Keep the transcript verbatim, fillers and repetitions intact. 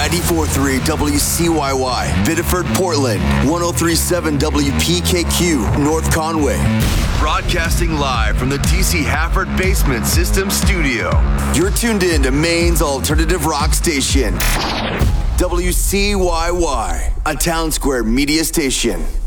ninety-four point three W C Y Y, Biddeford, Portland, one oh three point seven W P K Q, North Conway. Broadcasting live from the D C Hafford Basement System Studio. You're tuned in to Maine's alternative rock station, W C Y Y, a Town Square media station.